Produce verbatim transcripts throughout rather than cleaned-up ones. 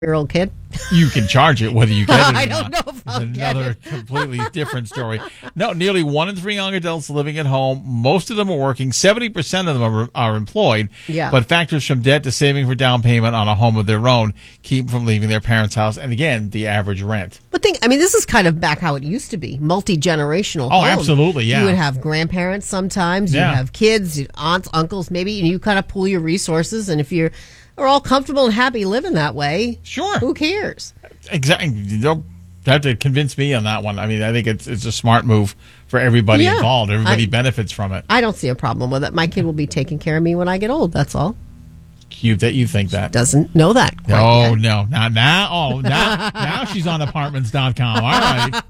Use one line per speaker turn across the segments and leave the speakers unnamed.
Your old kid?
You can charge it whether you get it or
I
not.
don't know if I'll
It's
get
another
it.
completely different story. No, nearly one in three young adults living at home. Most of them are working. seventy percent of them are, are employed.
Yeah.
But factors from debt to saving for down payment on a home of their own keep them from leaving their parents' house. And again, the average rent.
But think, I mean, this is kind of back how it used to be, multi-generational
Oh,
home.
absolutely, yeah.
You would have grandparents sometimes,
Yeah.
you'd have kids, aunts, uncles maybe, and you kind of pool your resources, and if you're are all comfortable and happy living that way,
Sure.
who cares?
Exactly. You don't have to convince me on that one. I mean, I think it's it's a smart move for everybody
Yeah.
involved. Everybody
I-
benefits from it.
I don't see a problem with it. My kid will be taking care of me when I get old, that's all.
Cute that you think that.
Doesn't know that quite
No,
yet.
no, not now. Oh, now, now she's on apartments dot com. All right.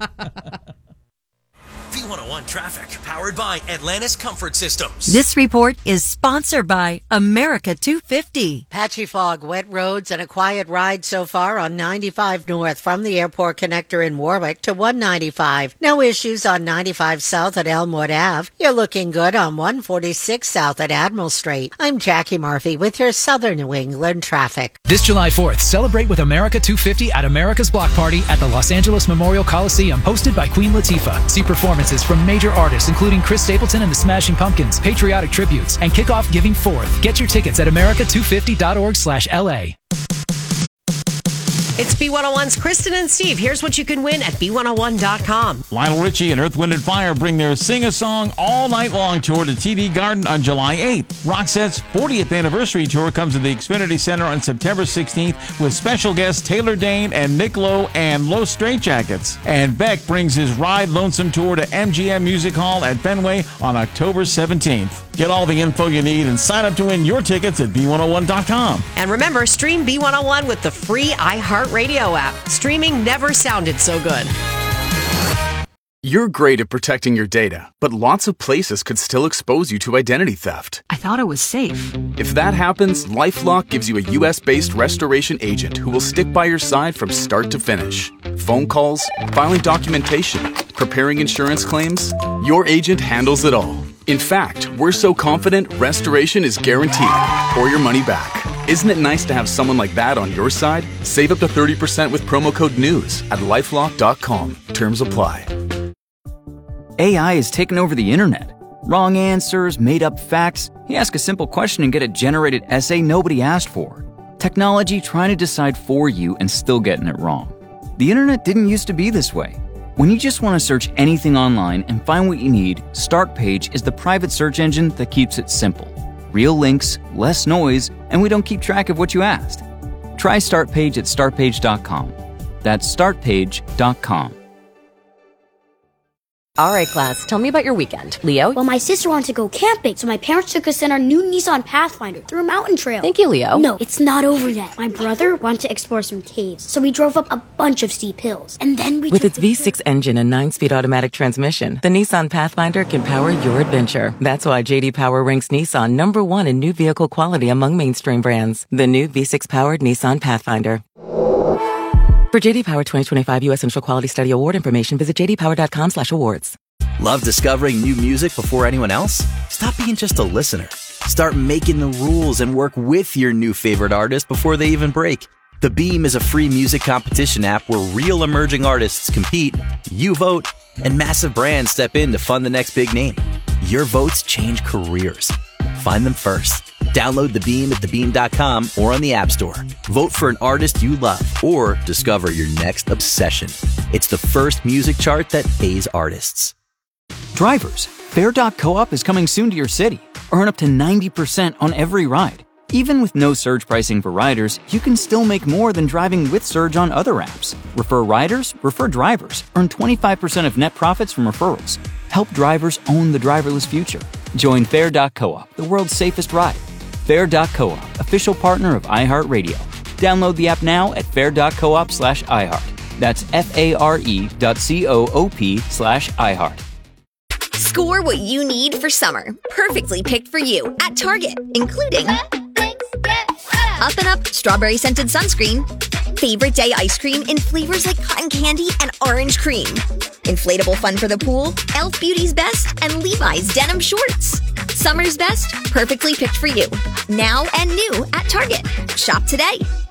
B one oh one traffic, powered by Atlantis Comfort Systems.
This report is sponsored by America two fifty.
Patchy fog, wet roads, and a quiet ride so far on ninety-five North from the airport connector in Warwick to one ninety-five. No issues on ninety-five South at Elmwood Ave. You're looking good on one forty-six South at Admiral Street. I'm Jackie Murphy with your Southern New England traffic.
This July fourth, celebrate with America two fifty at America's Block Party at the Los Angeles Memorial Coliseum, hosted by Queen Latifah. See performances from major artists including Chris Stapleton and the Smashing Pumpkins, patriotic tributes, and kick off Giving Forth. Get your tickets at america two fifty dot org slash L A.
It's B one oh one's Kristen and Steve. Here's what you can win at B one oh one dot com.
Lionel Richie and Earth, Wind and Fire bring their Sing a Song All Night Long tour to T D Garden on July eighth. Roxette's fortieth anniversary tour comes to the Xfinity Center on September sixteenth with special guests Taylor Dane and Nick Lowe and Low Straitjackets. And Beck brings his Ride Lonesome tour to M G M Music Hall at Fenway on October seventeenth. Get all the info you need and sign up to win your tickets at B one oh one dot com.
And remember, stream B one oh one with the free iHeartRadio app. Streaming never sounded so good.
You're great at protecting your data, but lots of places could still expose you to identity theft.
I thought it was safe.
If that happens, LifeLock gives you a U S-based restoration agent who will stick by your side from start to finish. Phone calls, filing documentation, preparing insurance claims, your agent handles it all. In fact, we're so confident restoration is guaranteed or your money back. Isn't it nice to have someone like that on your side? Save up to thirty percent with promo code NEWS at lifelock dot com. Terms apply.
A I has taken over the internet. Wrong answers, made-up facts. You ask a simple question and get a generated essay nobody asked for. Technology trying to decide for you and still getting it wrong. The internet didn't used to be this way. When you just want to search anything online and find what you need, Startpage is the private search engine that keeps it simple. Real links, less noise, and we don't keep track of what you asked. Try Startpage at start page dot com. That's start page dot com.
All right, class, tell me about your weekend. Leo?
Well, my sister wanted to go camping, so my parents took us in our new Nissan Pathfinder through a mountain trail.
Thank you, Leo.
No, it's not over yet. My brother wanted to explore some caves, so we drove up a bunch of steep hills. And then we
With
took
its
the
V six engine and nine-speed automatic transmission, the Nissan Pathfinder can power your adventure. That's why J D Power ranks Nissan number one in new vehicle quality among mainstream brands. The new V six-powered Nissan Pathfinder. For J D Power twenty twenty-five U S Central Quality Study Award information, visit j d power dot com slash awards.
Love discovering new music before anyone else? Stop being just a listener. Start making the rules and work with your new favorite artist before they even break. The Beam is a free music competition app where real emerging artists compete, you vote, and massive brands step in to fund the next big name. Your votes change careers. Find them first. Download The Beam at the beam dot com or on the App Store. Vote for an artist you love or discover your next obsession. It's the first music chart that pays artists.
Drivers, Fare dot coop is coming soon to your city. Earn up to ninety percent on every ride. Even with no surge pricing for riders, you can still make more than driving with Surge on other apps. Refer riders, refer drivers. Earn twenty-five percent of net profits from referrals. Help drivers own the driverless future. Join Fare dot coop, the world's safest ride. Fare dot coop, official partner of iHeartRadio. Download the app now at fare dot coop slash iHeart. That's F-A-R-E dot C-O-O-P slash iHeart.
Score what you need for summer. Perfectly picked for you at Target, including Up and Up Strawberry Scented Sunscreen, Favorite Day Ice Cream in flavors like cotton candy and orange cream, Inflatable Fun for the Pool, e l f Beauty's Best, and Levi's Denim Shorts. Summer's best, perfectly picked for you. Now and new at Target. Shop today.